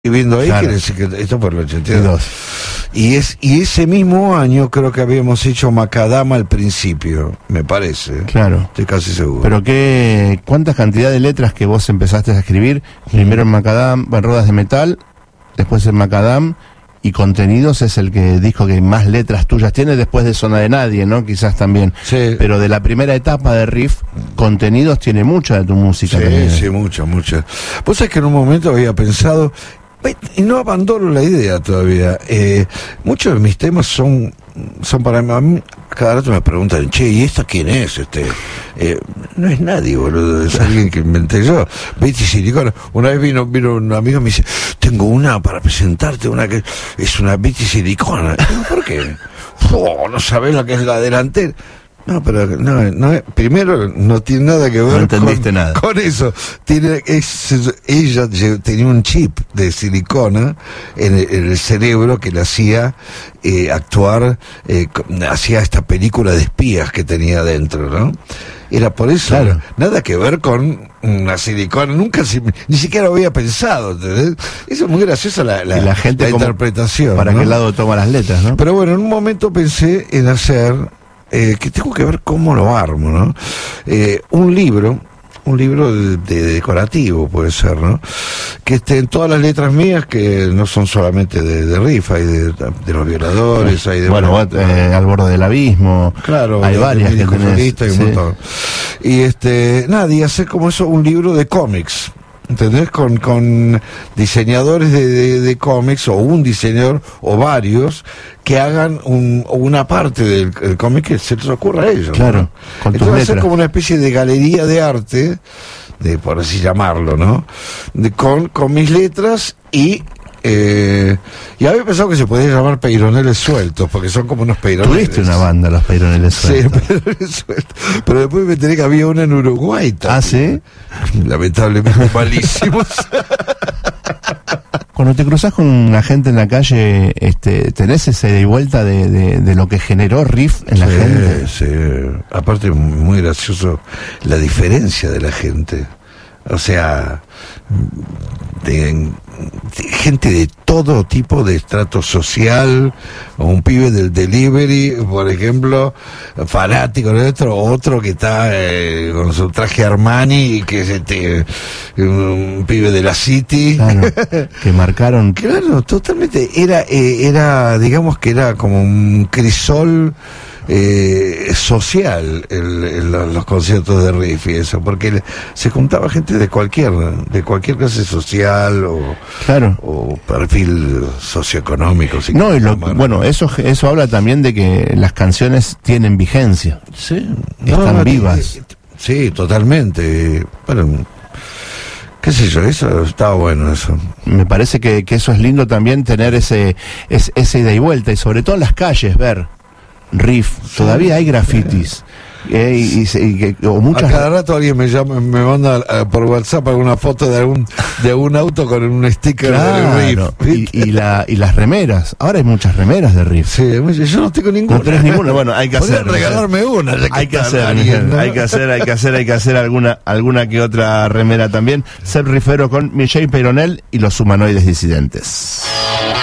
viviendo ahí, Claro. quiere decir que esto por el 82. Y ese mismo año creo que habíamos hecho Macadam al principio, me parece. Claro. Estoy casi seguro. Pero ¿cuántas cantidad de letras que vos empezaste a escribir? Primero en Macadam, en Rodas de Metal, después en Macadam, y Contenidos es el disco que más letras tuyas tiene, después de Zona de Nadie, ¿no? Quizás también. Sí. Pero de la primera etapa de Riff, Contenidos tiene mucha de tu música también. Sí, mucha. Vos sabés que en un momento había pensado, y no abandono la idea todavía, muchos de mis temas son para mí, cada rato me preguntan, che, ¿y esta quién es? No es nadie, boludo, es alguien que inventé yo. Betty Silicona. Una vez vino un amigo y me dice, tengo una para presentarte, una que es una Betty Silicona. ¿Por qué? No sabés lo que es la delantera. No, pero no, primero no tiene nada que ver No entendiste nada. con eso. Ella tenía un chip de silicona en el cerebro que le hacía actuar, hacía esta película de espías que tenía dentro, ¿no? Era por eso, claro. Nada que ver con una silicona, ni siquiera lo había pensado, ¿entendés? Eso es muy graciosa la gente la como interpretación, para ¿no? qué lado toma las letras, ¿no? Pero bueno, en un momento pensé en hacer, que tengo que ver cómo lo armo, ¿no? Un libro de decorativo puede ser, ¿no? Que esté en todas las letras mías, que no son solamente de Riff, hay de los Violadores, hay de... Bueno, Al Borde del Abismo, claro, hay varias que tenés. Solista, y un montón. Y y hacer como eso un libro de cómics, ¿entendés? Con diseñadores de cómics, o un diseñador, o varios, que hagan una parte del cómic que se les ocurra a ellos. Claro, ¿no? con tus Entonces hacer letras. como una especie de galería de arte, por así llamarlo, ¿no? Con mis letras y había pensado que se podía llamar Peironeles Sueltos, porque son como unos peironeles. Tuviste una banda, los Peironeles Sueltos. Sí, Peironeles Sueltos. Pero después me enteré que había una en Uruguay también. ¿Ah, sí? Lamentablemente malísimos. Cuando te cruzás con una gente en la calle, ¿tenés esa ida y vuelta de lo que generó Riff en la gente? Sí. Aparte, muy gracioso la diferencia de la gente. O sea, de gente de todo tipo de estrato social, o un pibe del delivery, por ejemplo, fanático de otro que está con su traje Armani, y que es un pibe de la City. Claro, que marcaron. Claro, totalmente. Era, digamos que era como un crisol social los conciertos de Riff y eso, porque se juntaba gente de cualquier clase social o perfil socioeconómico. No, bueno, eso habla también de que las canciones tienen vigencia. Sí, están vivas. Sí, totalmente. Bueno, qué sé yo, eso estaba bueno, eso. Me parece que eso es lindo también, tener ese ida y vuelta, y sobre todo en las calles, ver Riff, todavía hay grafitis. O muchas... A cada rato alguien me manda por WhatsApp alguna foto de algún auto con un sticker de Riff. Y las remeras. Ahora hay muchas remeras de Riff. Sí, yo no tengo ninguna. No tenés ninguna. Bueno, hay que hacer. Regalarme una. Hay que hacer alguna que otra remera también. Ser riffero con Michelle Peyronel y los humanoides disidentes.